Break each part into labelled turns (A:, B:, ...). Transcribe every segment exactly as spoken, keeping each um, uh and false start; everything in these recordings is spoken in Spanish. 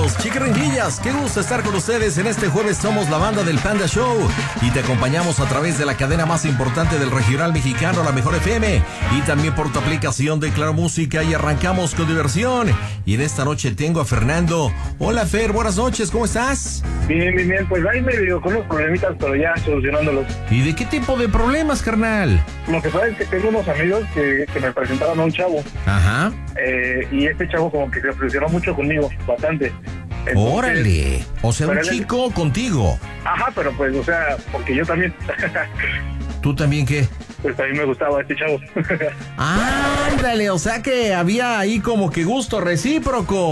A: todos, chiquiringuillas, qué gusto estar con ustedes en este jueves. Somos la banda del Panda Show y te acompañamos a través de la cadena más importante del regional mexicano, la Mejor F M, y también por tu aplicación de Claro Música, y arrancamos con diversión. Y en esta noche tengo a Fernando. Hola Fer, buenas noches, ¿cómo estás?
B: Bien, bien, bien, pues ahí medio con unos problemitas, pero ya solucionándolos.
A: ¿Y de qué tipo de problemas, carnal?
B: Lo que pasa es que tengo unos amigos que, que me presentaron a un chavo.
A: Ajá.
B: Eh, y este chavo como que se obsesionó mucho conmigo, bastante. Entonces,
A: órale, o sea, un chico él... contigo.
B: Ajá, pero pues, o sea, porque yo también.
A: ¿Tú también qué?
B: Pues también me gustaba este chavo.
A: Ándale, o sea que había ahí como que gusto recíproco.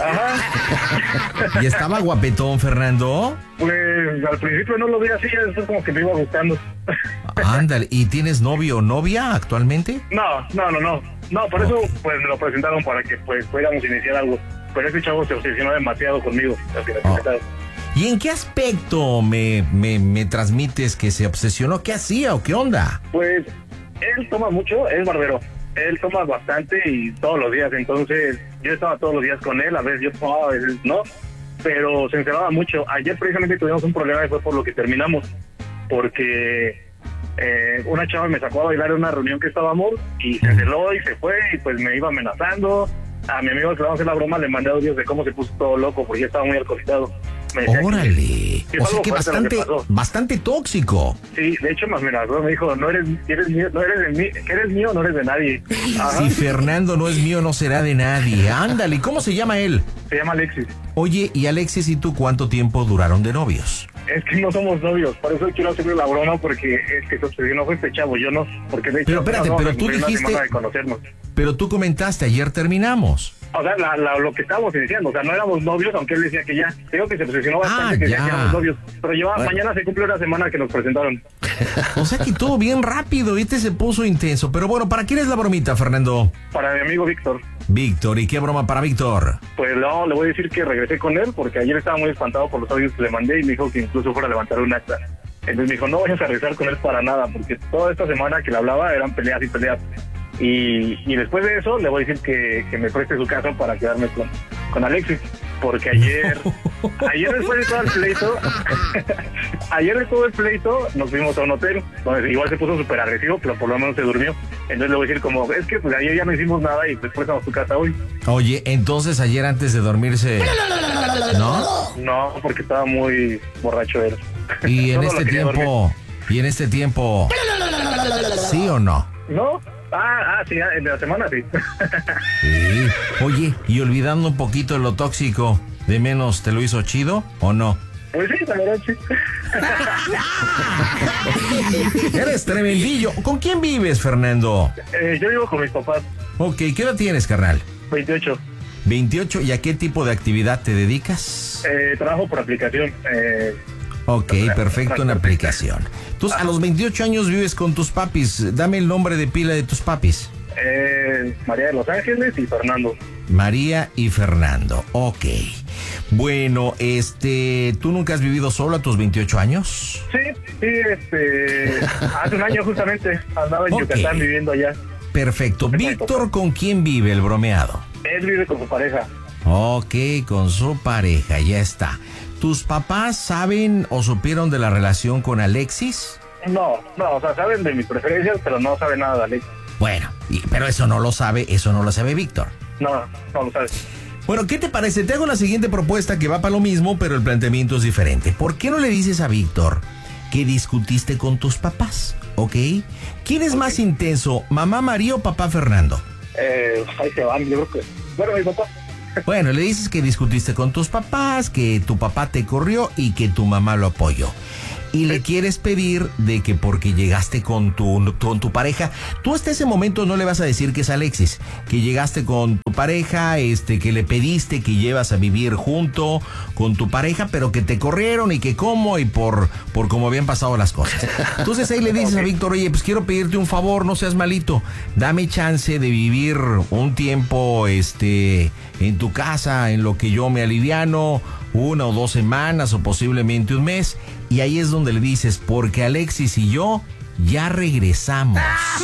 B: Ajá.
A: ¿Y estaba guapetón, Fernando?
B: Pues al principio no lo vi así, eso es como que me iba gustando.
A: Ándale, ¿y tienes novio o novia actualmente?
B: No, no, no, no. No, por eso pues me lo presentaron para que pues pudiéramos iniciar algo. Pero ese chavo se obsesionó demasiado conmigo, al que me presentaron.
A: ¿Y en qué aspecto me, me, me transmites que se obsesionó? ¿Qué hacía o qué onda?
B: Pues él toma mucho, es barbero. Él toma bastante y todos los días. Entonces yo estaba todos los días con él. A veces yo tomaba, a veces no. Pero se encerraba mucho. Ayer precisamente tuvimos un problema y fue por lo que terminamos. Porque eh, una chava me sacó a bailar en una reunión que estábamos y se celó y se fue y pues me iba amenazando. A mi amigo que le vamos a hacer la broma le mandé audios de cómo se puso todo loco porque ya estaba muy alcoholizado.
A: Órale, o sea que bastante, que bastante tóxico.
B: Sí, de hecho más amenazó, me dijo, no eres, eres mío, no eres de mí, que eres mío, no eres de nadie. Ajá.
A: Si Fernando no es mío, no será de nadie. Ándale, ¿y cómo se llama él?
B: Se llama Alexis.
A: Oye, ¿y Alexis y tú cuánto tiempo duraron de novios?
B: Es que no somos novios, por eso quiero hacerle la broma, porque es que se obsesionó fue este chavo, yo no, porque de hecho...
A: Pero espérate,
B: no,
A: pero
B: no,
A: tú dijiste...
B: De conocernos.
A: Pero tú comentaste, ayer terminamos.
B: O sea, la, la, lo que estábamos iniciando, o sea, no éramos novios, aunque él decía que ya. Creo que se obsesionó bastante
A: ah,
B: que
A: ya.
B: ya éramos novios. Pero llevaba,
A: bueno.
B: Mañana se cumple una semana que nos presentaron.
A: O sea que todo bien rápido, ¿viste? Se puso intenso. Pero bueno, ¿para quién es la bromita, Fernando?
B: Para mi amigo Víctor.
A: Víctor, ¿y qué broma para Víctor?
B: Pues no, le voy a decir que regresé con él, porque ayer estaba muy espantado por los audios que le mandé y me dijo que incluso fuera a levantar un acta. Entonces me dijo, no vayas a regresar con él para nada, porque toda esta semana que le hablaba eran peleas y peleas. Y, y después de eso le voy a decir que, que me preste su casa para quedarme con, con Alexis, porque ayer ayer después de todo el pleito ayer de todo el pleito nos fuimos a un hotel donde igual se puso súper agresivo, pero por lo menos se durmió. Entonces le voy a decir como, es que pues ayer ya no hicimos nada y después estamos a tu casa hoy.
A: Oye, entonces ayer antes de dormirse, ¿no?
B: No, porque estaba muy borracho él.
A: Y en este tiempo, y en este tiempo, ¿sí o no?
B: No. Ah, ah, sí, en la semana sí.
A: Sí. Oye, y olvidando un poquito de lo tóxico, ¿de menos te lo hizo chido o no?
B: Pues sí, la verdad sí.
A: Eres tremendillo. ¿Con quién vives, Fernando?
B: Eh, yo vivo con mis papás.
A: Ok, ¿qué edad tienes, carnal?
B: veintiocho.
A: veintiocho, ¿y a qué tipo de actividad te dedicas?
B: Eh, trabajo por aplicación. Eh,
A: ok, perfecto, en aplicación. Entonces, a los veintiocho años vives con tus papis. Dame el nombre de pila de tus papis.
B: Eh, María de los Ángeles y Fernando.
A: María y Fernando, ok. Bueno, este, ¿tú nunca has vivido solo a tus veintiocho años?
B: Sí, sí, este, hace un año justamente andaba en okay. Yucatán viviendo allá.
A: Perfecto. Víctor, ¿con quién vive el bromeado?
B: Él vive con su pareja.
A: Ok, con su pareja, ya está. ¿Tus papás saben o supieron de la relación con Alexis?
B: No, no, o sea, saben de mis preferencias, pero no saben nada de Alexis.
A: Bueno, y, pero eso no lo sabe, eso no lo sabe Víctor.
B: No, no lo sabe.
A: Bueno, ¿qué te parece? Te hago la siguiente propuesta que va para lo mismo, pero el planteamiento es diferente. ¿Por qué no le dices a Víctor que discutiste con tus papás? ¿Ok? ¿Quién es okay. más intenso, mamá María o papá Fernando?
B: Eh, ahí se van, yo creo que... Bueno, mi papá.
A: Bueno, le dices que discutiste con tus papás, que tu papá te corrió y que tu mamá lo apoyó. Y le quieres pedir de que porque llegaste con tu, con tu pareja, tú hasta ese momento no le vas a decir que es Alexis, que llegaste con tu pareja, este, que le pediste que llevas a vivir junto con tu pareja, pero que te corrieron y que cómo y por, por cómo habían pasado las cosas. Entonces ahí le dices okay. a Víctor, oye, pues quiero pedirte un favor, no seas malito, dame chance de vivir un tiempo, este, en tu casa, en lo que yo me aliviano, una o dos semanas o posiblemente un mes. Y ahí es donde le dices, porque Alexis y yo ya regresamos.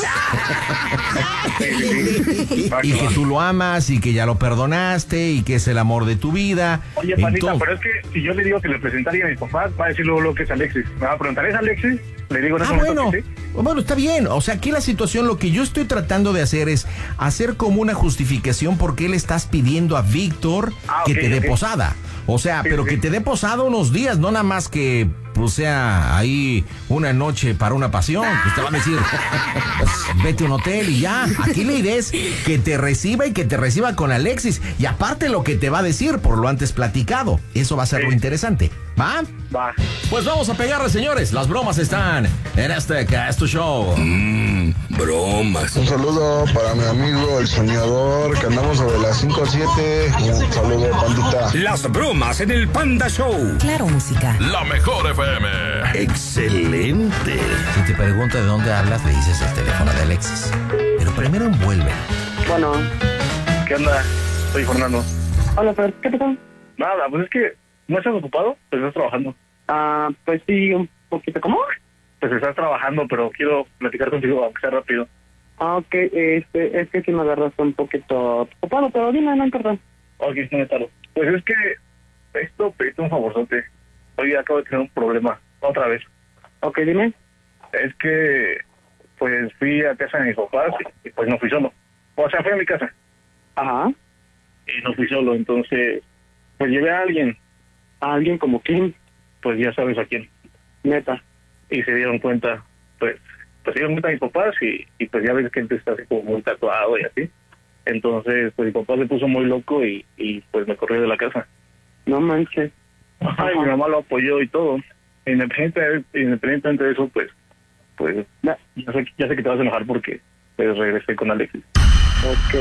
A: Y que tú lo amas y que ya lo perdonaste y que es el amor de tu vida.
B: Oye, Panita, Entonces, pero es que si yo le digo que le presentaría a mis papás, va a decir luego lo que es Alexis. Me va a preguntar, ¿es Alexis? Le digo en ese
A: ah,
B: momento
A: bueno,
B: que sí.
A: Bueno, está bien. O sea, aquí la situación, lo que yo estoy tratando de hacer es hacer como una justificación por qué le estás pidiendo a Víctor
B: ah,
A: que
B: okay,
A: te dé
B: okay.
A: posada. O sea, sí, pero sí. que te dé posada unos días, no nada más que, pues, sea ahí una noche para una pasión. Pues te van a decir, pues, vete a un hotel y ya. Aquí la idea es que te reciba y que te reciba con Alexis. Y aparte lo que te va a decir por lo antes platicado. Eso va a ser sí. lo interesante. ¿Va?
B: Va.
A: Pues vamos a pegarle, señores. Las bromas están en este Casto Show.
C: Mmm, bromas.
D: Un saludo para mi amigo el soñador, que andamos sobre las cinco a siete. Un saludo, pandita.
C: Las bromas en el Panda Show.
E: Claro, música.
F: La mejor F M.
C: Excelente.
A: Si te pregunta de dónde hablas, le dices el teléfono de Alexis. Pero primero envuelve.
B: Bueno, ¿qué onda? Soy Fernando.
G: Hola, Fer, ¿qué pasó?
B: Nada, pues es que ¿no estás ocupado? Pues estás trabajando.
G: Ah, uh, pues sí, un poquito. ¿Cómo?
B: Pues estás trabajando, pero quiero platicar contigo, aunque sea rápido.
G: Ah, ok, este, es que si me agarras un poquito ocupado, pero dime, no importa.
B: Ok, no me tardo. Pues es que esto, pediste un favorzote. Hoy acabo de tener un problema, otra vez.
G: Ok, dime.
B: Es que, pues fui a casa de mis papás y, y pues no fui solo. O sea, fui a mi casa.
G: Ajá.
B: Y no fui solo, entonces, pues llevé a alguien.
G: ¿A alguien como quién?
B: Pues ya sabes a quién.
G: Neta.
B: Y se dieron cuenta, pues, pues se dieron cuenta mis papás y, y pues ya ves que él está así como muy tatuado y así. Entonces, pues mi papá se puso muy loco y, y pues me corrió de la casa.
G: No manches.
B: Ajá, y mi mamá lo apoyó y todo. Independientemente, independientemente de eso, pues, pues, ya, ya, sé, ya sé que te vas a enojar porque pues regresé con Alexis.
G: Ok.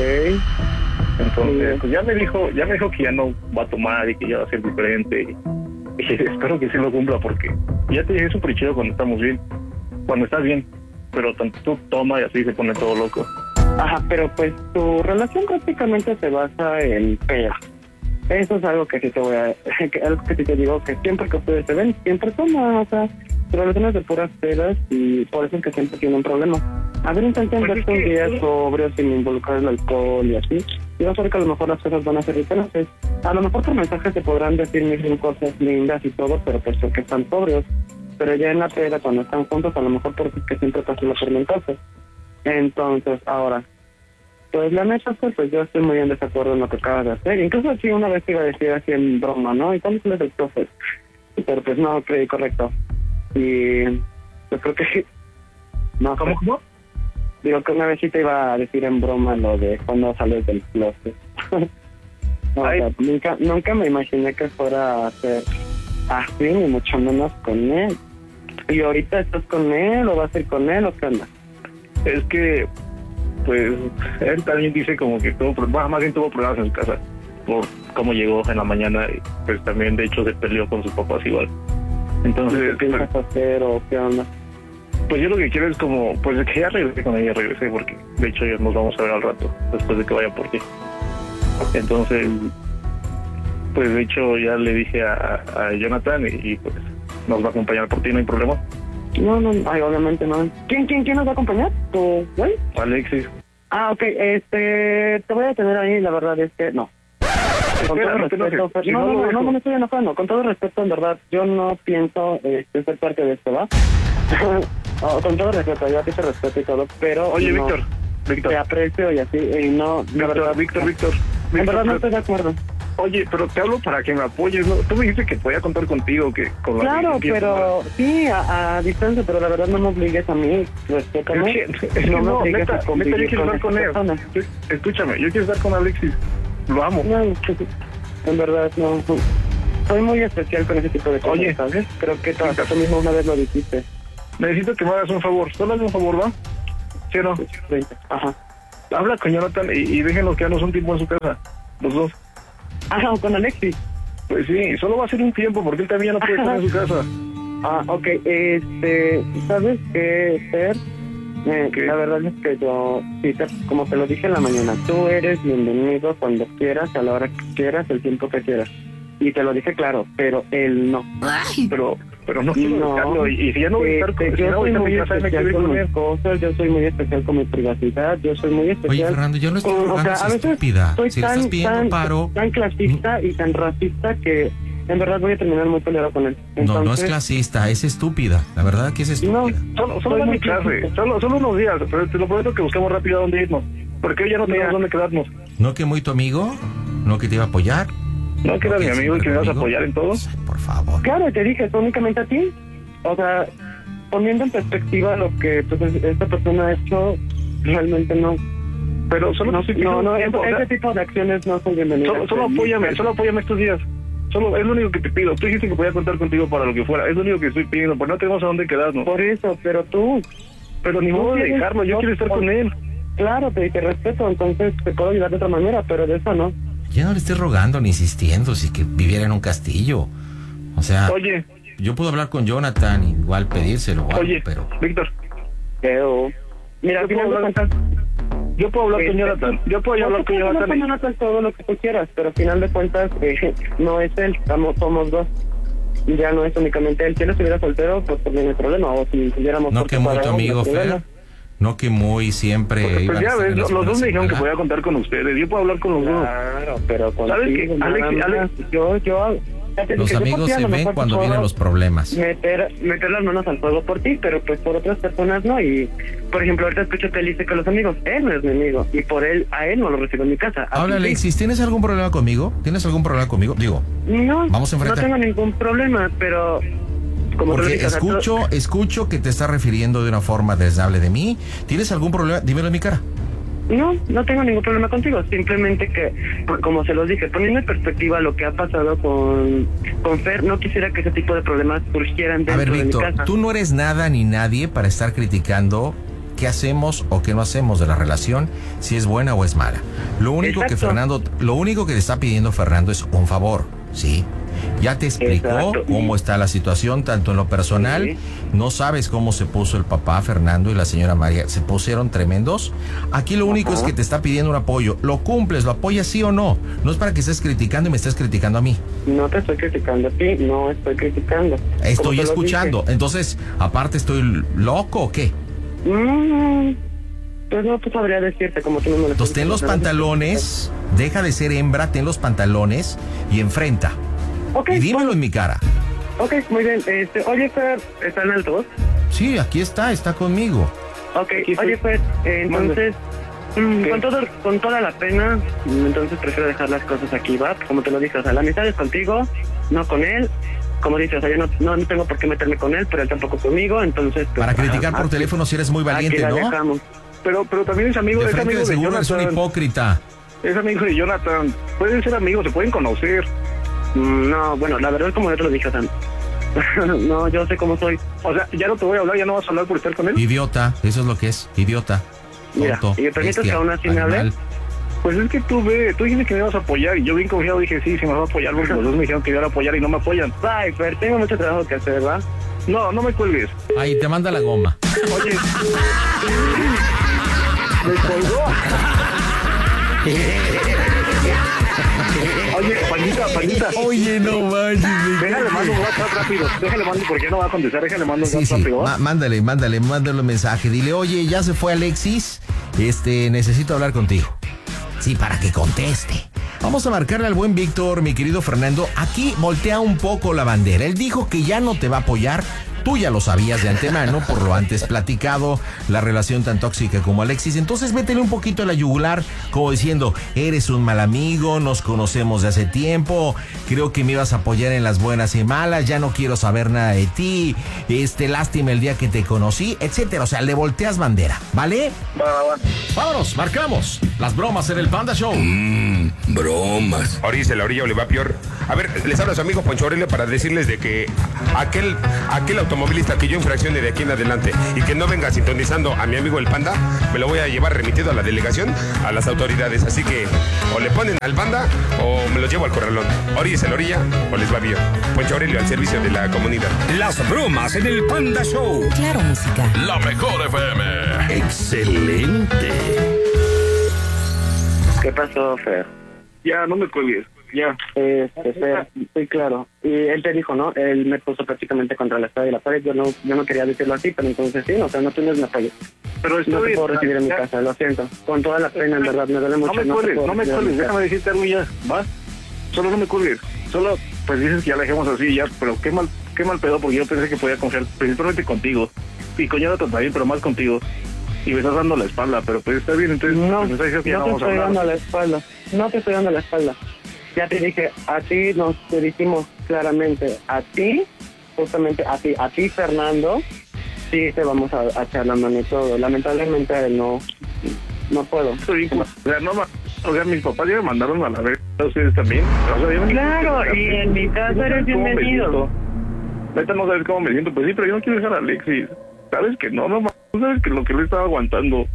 B: Entonces, pues ya me dijo, ya me dijo que ya no va a tomar y que ya va a ser diferente. Y, y espero que sí lo cumpla porque ya te dije súper chido cuando estamos bien, cuando estás bien, pero tanto tú toma y así se pone todo loco.
G: Ajá, pero pues tu relación prácticamente se basa en peda. Eso es algo que sí te voy a, que, algo que sí te digo, que siempre que ustedes se ven, siempre toma, o sea, relaciones de puras pedas y por eso es que siempre tienen un problema. A ver, intenten
B: pues
G: verse un día sobrio sin involucrar el alcohol y así. Y vas a ver que a lo mejor las cosas van a ser diferentes. A lo mejor por mensajes te podrán decir mil cosas lindas y todo, pero pues porque están sobrios. Pero ya en la peda, cuando están juntos, a lo mejor porque es que siempre pasan los tormentosos. Entonces, ahora, pues la neta, pues, pues yo estoy muy en desacuerdo en lo que acabas de hacer. Incluso así una vez te iba a decir así en broma, ¿no? ¿Y cómo se les el profe? Pero pues no, creí correcto. Y yo creo que... no,
B: ¿Cómo, cómo?
G: Digo que una vez sí te iba a decir en broma lo de cuando sales del closet. No, o sea, nunca, nunca me imaginé que fuera a ser así, ni mucho menos con él. ¿Y ahorita estás con él o vas a ir con él o qué onda?
B: Es que, pues, él también dice como que tuvo problemas, más bien tuvo problemas en su casa, por cómo llegó en la mañana y pues también de hecho se peleó con sus papás igual. Entonces,
G: ¿qué piensas
B: pues,
G: hacer o qué onda?
B: Pues yo lo que quiero es como, pues que ya regresé con ella, regresé porque de hecho ya nos vamos a ver al rato, después de que vaya por ti. Entonces, pues de hecho ya le dije a, a Jonathan y, y pues nos va a acompañar por ti, no hay problema.
G: No, no, ay, obviamente no. ¿Quién, quién, quién nos va a acompañar? ¿Tu güey?
B: Alexis.
G: Ah, ok, este, te voy a tener ahí, la verdad es que no. Con
B: Espera,
G: todo
B: no te
G: respeto,
B: enojes,
G: pero,
B: si
G: no,
B: no
G: no,
B: lo
G: no,
B: dejo.
G: no, no me estoy enojando. Con todo respeto, en verdad, yo no pienso este, ser parte de esto, ¿va? Oh, con todo respeto, yo a ti te respeto y todo, pero...
B: Oye,
G: no,
B: Víctor, Víctor.
G: Te aprecio y así, y no... de
B: Víctor,
G: verdad,
B: Víctor, Víctor.
G: En
B: Víctor,
G: verdad no
B: pero-
G: estoy de acuerdo.
B: Oye, pero te hablo para que me apoyes, ¿no? Tú me dijiste que podía contar contigo, que con la
G: Claro,
B: que-
G: pero sí, a, a distancia, pero la verdad no me obligues a mí, respétame.
B: Es que, es que
G: no me
B: no,
G: obligues
B: neta,
G: a
B: neta,
G: convivir
B: yo quiero
G: con
B: estar con
G: esa
B: él.
G: persona.
B: Yo- Escúchame, yo quiero estar con Alexis. Lo amo.
G: No, es que, en verdad, no. Soy muy especial con ese tipo de cosas,
B: Oye.
G: ¿sabes? Creo que tú, tú mismo una vez lo dijiste.
B: Necesito que me hagas un favor. Solo hazme un favor, ¿va? ¿Sí o no?
G: Sí, ajá.
B: Habla con Jonathan y, y déjenlos quedarnos un tiempo en su casa. Los dos.
G: Ajá, con Alexis.
B: Pues sí, solo va a ser un tiempo porque él también ya no puede estar en su casa.
G: Ah, ok, este, ¿sabes qué, Fer? Eh,
B: ¿Qué?
G: La verdad es que yo, sí, te- como te lo dije en la mañana, tú eres bienvenido cuando quieras, a la hora que quieras, el tiempo que quieras. Y te lo dije claro, pero él no.
B: Pero, pero no quiero
G: No.
B: dejarlo. Y, y si ya no voy a estar
G: Este,
B: con, si
G: yo
B: no voy a
G: soy
B: estar en
G: muy
B: mi casa, me quiero
G: especial
B: ir
G: con
B: con
G: mis
B: él.
G: cosas, yo soy muy especial con mi privacidad, yo soy muy especial.
A: Oye, Fernando, yo no estoy
G: con-
A: jugando,
G: o sea, a
A: es
G: veces
A: estúpida.
G: soy
A: Si le
G: tan,
A: estás pidiendo
G: tan,
A: paro...
G: tan clasista y tan racista que en verdad voy a terminar muy peleado con él.
A: No, no es
G: Entonces,
A: clasista, es estúpida. La verdad que es
G: No,
A: estúpida.
B: Solo, solo
G: Soy
B: da
G: muy
B: mi clase,
G: clasista.
B: solo, solo unos días, pero te lo prometo que buscamos rápido a dónde irnos. Porque hoy ya no tenemos
G: Mira.
B: dónde quedarnos.
A: ¿No que muy tu amigo? ¿No que te iba a apoyar?
B: No, que era mi amigo y que me vas a apoyar en todo.
A: Ay, por favor.
G: Claro, te dije, únicamente a ti. O sea, poniendo en perspectiva lo que pues, es- esta persona ha hecho, realmente no.
B: Pero solo
G: No,
B: te estoy
G: no,
B: pidiendo
G: no,
B: tiempo, o sea,
G: ese tipo de acciones no son bienvenidas.
B: Solo, solo apóyame, solo apóyame estos días. Solo es lo único que te pido. Tú dijiste que podía contar contigo para lo que fuera. Es lo único que estoy pidiendo, porque no tenemos a dónde quedarnos.
G: Por eso, pero tú,
B: Pero ni modo de
G: tienes-
B: dejarlo, yo
G: no-
B: quiero estar con él.
G: claro, te, te respeto, entonces te puedo ayudar de otra manera, pero de eso no.
A: Ya no le estés rogando ni insistiendo si que viviera en un castillo. O sea,
B: Oye,
A: yo puedo hablar con Jonathan, igual pedírselo, o algo,
B: oye,
A: pero...
B: Víctor,
G: Pero, mira, al
B: Yo
G: final
B: puedo
G: de
B: hablar-
G: cuentas,
B: yo puedo hablar con
G: Este,
B: Jonathan. Yo puedo
G: no,
B: hablar
G: tú
B: con
G: puedes hablar
B: Jonathan.
G: con
B: y-
G: Jonathan todo lo que tú quieras, pero al final de cuentas eh, no es él, estamos, somos dos. Ya no es únicamente él. Si él estuviera soltero, pues no hay problema. O si tuviéramos
A: No que muy tu amigo, Fer. No que muy siempre...
B: Porque, pues
A: iban a
B: ya
A: estar en
B: ves,
A: las
B: los dos
A: buenas
B: me dijeron que
A: semanas.
B: podía contar con ustedes. Yo puedo hablar con los dos.
G: Claro, pero
B: ¿Sabes qué?
G: contigo, nada
B: Alex-
G: más.
B: Alex-
G: yo, yo, ya te
A: Los
G: dije, yo
A: amigos
G: por ti a
A: se
G: lo
A: ven
G: mejor
A: cuando
G: puedo
A: vienen los problemas.
G: Meter, meter las manos al fuego por ti, pero pues por otras personas no. Y, por ejemplo, ahorita escucho que él dice que los amigos, él no es mi amigo. Y por él, a él no lo recibo en mi casa. A
A: Habla,
G: ti sí.
A: Alexis, ¿tienes algún problema conmigo? ¿Tienes algún problema conmigo? Digo,
G: No,
A: Vamos a
G: no
A: enfrentar.
G: tengo ningún problema, pero como tú lo
A: porque
G: dices, o sea, tú-
A: escucho, escucho que te estás refiriendo de una forma desdeñable de mí. ¿Tienes algún problema? Dímelo en mi cara.
G: No, no tengo ningún problema contigo. Simplemente que, por- como se los dije, poniendo en perspectiva lo que ha pasado con, con Fer, no quisiera que ese tipo de problemas surgieran
A: A
G: dentro
A: ver,
G: de mi
A: Víctor,
G: casa.
A: tú no eres nada ni nadie para estar criticando qué hacemos o qué no hacemos de la relación, si es buena o es mala. Lo único que
G: Exacto.
A: Fernando, lo único que te está pidiendo Fernando es un favor, ¿sí? Ya te explicó
G: Exacto.
A: cómo está la situación, tanto en lo personal,
G: Sí.
A: no sabes cómo se puso el papá Fernando y la señora María, se pusieron tremendos. Aquí lo único
G: Ajá.
A: es que te está pidiendo un apoyo, lo cumples, lo apoyas sí o no, no es para que estés criticando y me estés criticando a mí.
G: No te estoy criticando a ti, no estoy criticando. Como
A: Estoy
G: te lo
A: escuchando, entonces, aparte estoy loco o qué?
G: dije. Mm, pues no, pues sabría decirte como tú no me lo
A: Entonces
G: estás
A: ten los
G: diciendo.
A: pantalones, deja de ser hembra, ten los pantalones y enfrenta.
G: Ok,
A: Y dímelo
G: bueno,
A: en mi cara.
G: ok, muy bien. Este, oye, Fer, ¿está en altavoz?
A: Sí, aquí está, está conmigo.
G: Ok,
B: Aquí estoy.
G: oye, Fer, eh, entonces, mm,
B: ¿Qué?
G: con todo, con toda la pena, mm, entonces prefiero dejar las cosas aquí, ¿va? Como te lo dije, o sea, la amistad es contigo, no con él. Como dices, o sea, yo no, no, no tengo por qué meterme con él, pero él tampoco conmigo, entonces... pues,
A: Para
G: ajá,
A: criticar por
G: aquí-
A: teléfono si eres muy
G: aquí
A: valiente,
G: la
A: ¿no?
G: dejamos.
B: Pero, pero también es amigo,
A: De
B: es
A: frente
B: amigo
A: de
B: de
A: seguro eres un
B: Jonathan.
A: hipócrita.
B: Es amigo de Jonathan. Pueden ser amigos, se pueden conocer.
G: Mm, No, bueno, la verdad, como yo te lo dije, o sea, no, yo sé cómo soy.
B: O sea, ya no te voy a hablar, ya no vas a hablar por estar con él.
A: Idiota, eso es lo que es, idiota.
G: Mira,
A: Tonto,
G: ¿y me permites
A: bestia,
G: que aún así me hable?
A: animal.
B: Pues es que tú ve, tú dijiste que me ibas a apoyar y yo bien confiado dije, sí, sí me vas a apoyar porque los dos me dijeron que iban a apoyar y no me apoyan.
G: Bye, Fer, tengo mucho trabajo que hacer, ¿va?
B: No, no me cuelgues.
A: Ahí te manda la goma.
B: Oye, me colgó. Oye, Panita, Panita.
A: Oye, no manches.
B: Déjale mando un WhatsApp rápido. Déjale mando porque ya no va a contestar. Déjale mando un
A: Sí,
B: WhatsApp
A: sí,
B: rápido. ¿va?
A: má- mándale, mándale, mándale un mensaje. Dile, oye, ya se fue Alexis. Este, necesito hablar contigo. Sí, para que conteste. Vamos a marcarle al buen Víctor, mi querido Fernando. Aquí voltea un poco la bandera. Él dijo que ya no te va a apoyar. Tú ya lo sabías de antemano, por lo antes platicado, la relación tan tóxica como Alexis. Entonces métele un poquito a la yugular, como diciendo, eres un mal amigo, nos conocemos de hace tiempo, creo que me ibas a apoyar en las buenas y malas, ya no quiero saber nada de ti, este, lástima el día que te conocí, etcétera. O sea, le volteas bandera, ¿vale?
B: Va, va, va.
A: Vámonos, marcamos las bromas en el Panda Show.
C: Mmm, bromas.
E: Orilla, la orilla o le va peor. A ver, les habla su amigo Poncho Aurelio para decirles de que aquel, aquel automovilista que yo infraccione de aquí en adelante y que no venga sintonizando a mi amigo el Panda, me lo voy a llevar remitido a la delegación, a las autoridades. Así que o le ponen al Panda o me lo llevo al corralón. Orilla, la orilla o les va bien. Poncho Aurelio al servicio de la comunidad.
C: Las bromas en el Panda Show.
F: Claro, música.
C: La mejor F M. Excelente.
G: ¿Qué pasó, Fer?
B: Ya, no me cuelgues. Ya.
G: Este, Fer, sí, claro. Y él te dijo, ¿no? Él me puso prácticamente contra la espada y la pared. Yo no, yo no quería decirlo así, pero entonces sí, no, o sea, no tienes mi apoyo.
B: Pero estoy
G: No te
B: bien.
G: puedo recibir en mi
B: Ya.
G: casa, lo siento. Con toda la pena, en verdad, me duele mucho.
B: No me
G: te
B: cuelgues,
G: puedo
B: no me
G: recibir en
B: cuelgues,
G: mi casa.
B: déjame decirte algo y ya, ¿va? Solo no me cuelgues. Solo, pues dices que ya la dejemos así y ya, pero qué mal, qué mal pedo, porque yo pensé que podía confiar principalmente contigo. Y con Jonathan también, pero más contigo. Y me estás dando la espalda, pero pues está bien, entonces
G: No,
B: pues, me estás diciendo que ya
G: no
B: no
G: te
B: vamos a
G: estoy dando
B: hablar.
G: la espalda. No te estoy dando la espalda. Ya te dije, a ti nos te dijimos claramente, a ti, justamente a ti, a ti, Fernando, sí te vamos a, a echar la mano y todo. Lamentablemente no, no puedo.
B: Estoy bien, o sea, no ma- o sea, mis papás ya me mandaron a la vez, ustedes también. O sea, yo no-
G: Claro, y en mi casa
B: No
G: eres
B: sabes cómo me
G: bienvenido.
B: siento. Neta, no sabes cómo me siento, pues sí, pero yo no quiero dejar a Alexis. Sabes que no, no, ma- tú sabes que lo que le estaba aguantando.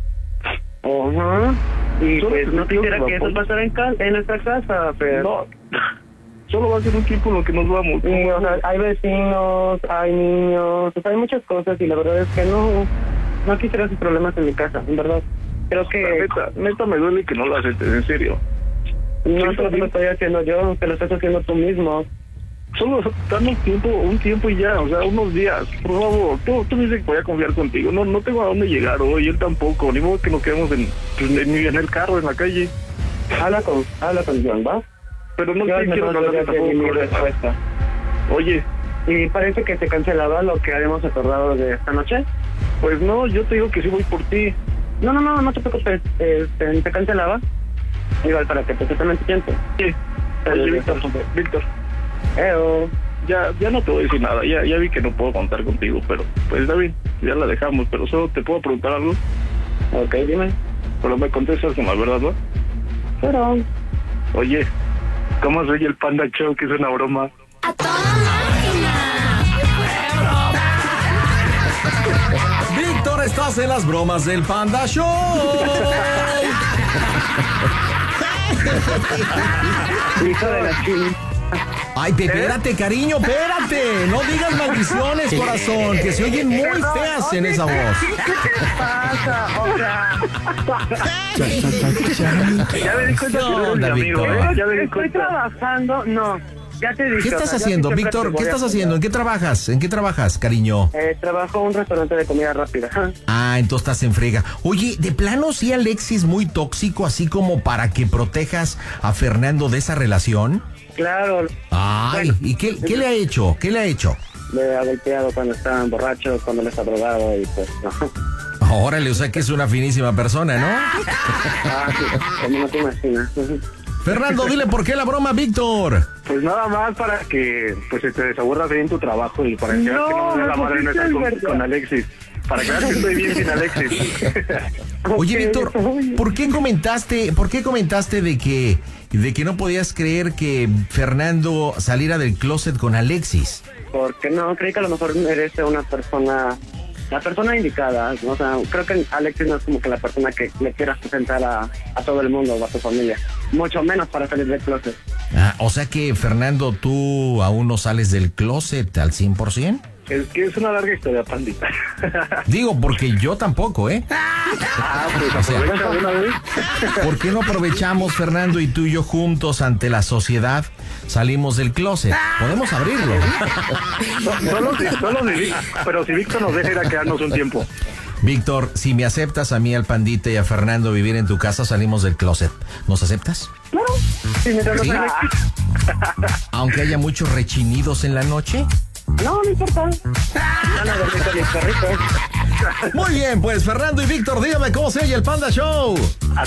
G: Ajá. Y
B: Solo
G: pues
B: te
G: no
B: pido
G: quisiera
B: que
G: que
B: me
G: eso
B: apoyes.
G: pasara en, ca- en nuestra casa, pero...
B: No, solo va a ser un tiempo en lo que nos vamos.
G: Sí, o sea, hay vecinos, hay niños, o sea, hay muchas cosas y la verdad es que no, no quisiera esos problemas en mi casa, en verdad. Creo que
B: Neta, neta me duele que no lo aceptes, en serio.
G: no
B: sí,
G: solo te
B: sí.
G: lo estoy haciendo yo, te lo estás haciendo tú mismo.
B: Solo dame un tiempo, un tiempo y ya, o sea, unos días, por favor. Tú, tú me dices que voy a confiar contigo. No, no tengo a dónde llegar hoy, él tampoco. Ni modo que nos quedemos en, pues, en, en el carro, en la calle.
G: Habla con, habla con John, ¿va?
B: Pero no
G: Yo
B: te quiero
G: mejor
B: hablar
G: ya te di mi respuesta.
B: Oye,
G: Y parece que se cancelaba lo que habíamos acordado de esta noche.
B: pues no, yo te digo que sí voy por ti.
G: No, no, no, no te preocupes, este, se cancelaba. Igual para que te totalmente tiempo.
B: Sí. Oye, Víctor, Víctor,
G: Eo.
B: ya, ya no te voy a decir nada. Ya, ya vi que no puedo contar contigo, pero pues está bien, ya la dejamos. Pero solo te puedo preguntar algo.
G: Ok, dime.
B: Pero me contestas con la verdad, ¿no?
G: Pero...
B: Oye, ¿cómo soy el Panda Show? Que es una broma.
F: ¡A toda máquina!
A: Víctor, estás en las bromas del Panda Show.
G: Hijo de la ching...
A: Ay, pe- espérate, cariño, espérate. No digas maldiciones, corazón, que se oyen muy feas en esa voz.
G: ¿Qué te pasa? O sea...
B: Ya me di cuenta que
A: ¿Qué
B: eres mi
A: onda,
B: amigo,
A: Víctor?
B: ¿eh? Ya me di
G: Estoy
B: cuenta.
G: trabajando, no, ya te dije.
A: ¿Qué estás
G: o sea, yo
A: haciendo,
G: siempre
A: Víctor?
G: te
A: ¿Qué
G: voy a
A: estás
G: apoyar.
A: haciendo? ¿En qué trabajas? ¿En qué trabajas, cariño?
G: Eh, trabajo en un restaurante de comida rápida.
A: Ah, entonces estás en frega. Oye, ¿de plano sí Alexis muy tóxico, así como para que protejas a Fernando de esa relación?
G: Claro,
A: Ay, ¿y qué, qué le ha hecho? ¿Qué le ha hecho?
G: le ha golpeado cuando está borracho, cuando le está drogado y pues no.
A: Órale, o sea que es una finísima persona, ¿no?
G: Ah, sí, como no te imaginas.
A: Fernando, dile por qué la broma, Víctor.
B: Pues nada más para que pues te desaburras bien tu trabajo y para que veas que no me da la madre no estar con, con Alexis. Para que veas que estoy bien sin Alexis.
A: Oye,
G: Ok,
A: Víctor,
G: está bien.
A: ¿por qué comentaste, por qué comentaste de que, de que no podías creer que Fernando saliera del closet con Alexis?
G: Porque no, creí que a lo mejor eres una persona, la persona indicada. O sea, creo que Alexis no es como que la persona que le quieras presentar a, a todo el mundo o a tu familia. Mucho menos para salir del closet.
A: Ah, o sea que, Fernando, tú aún no sales del closet al cien por ciento.
B: Es que es una larga historia, pandita.
A: Digo, porque yo tampoco, ¿eh?
B: Ah, pues
A: O sea,
B: aprovecha de una vez.
A: ¿por qué no aprovechamos, Fernando, y tú y yo juntos ante la sociedad salimos del closet? Podemos abrirlo.
B: No, solo si, solo si, Vic- pero si Víctor nos deja ir a quedarnos un tiempo.
A: Víctor, si me aceptas a mí, al Pandita y a Fernando vivir en tu casa, salimos del closet. ¿Nos aceptas?
G: Claro. Sí, mientras no
A: ¿Sí?
G: sea Alexis.
A: Aunque haya muchos rechinidos en la noche.
G: No, no importa. Ya no dormí con mis perritos.
A: Muy bien, pues Fernando y Víctor, dígame cómo se oye el Panda Show.
B: A